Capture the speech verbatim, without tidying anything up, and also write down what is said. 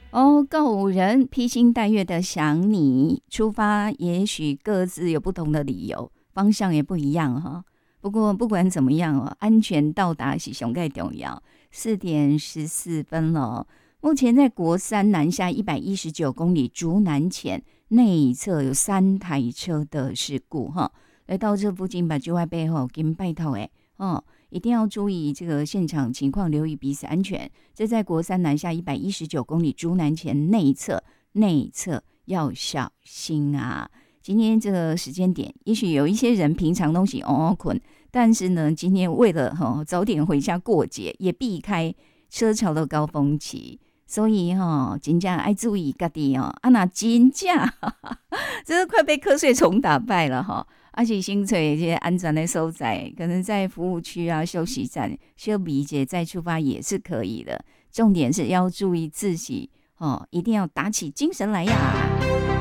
哦，够人披星戴月的想你，出发也许各自有不同的理由，方向也不一样哈。不过不管怎么样哦，安全到达是上盖重要。四点十四分了，目前在国三南下一百一十九公里竹南前内侧有三台车的事故哈。来到这附近把就外背后给拜托哎哦。一定要注意这个现场情况，留意彼此安全。这在国三南下一百一十九公里竹南前内侧，内侧要小心啊！今天这个时间点，也许有一些人平常东西哦哦困，但是呢，今天为了、哦、早点回家过节，也避开车潮的高峰期。所以哈、哦，真正爱注意家己哦，啊那真正，真的快被瞌睡虫打败了哈、哦！而且新翠这些安全的所在，可能在服务区啊、休息站休息节再出发也是可以的。重点是要注意自己哦，一定要打起精神来呀！